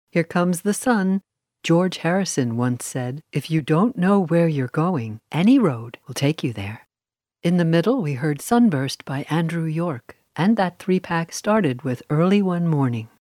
Here Comes the Sun. George Harrison once said, "If you don't know where you're going, any road will take you there." In the middle, we heard Sunburst by Andrew York, and that three-pack started with Early One Morning.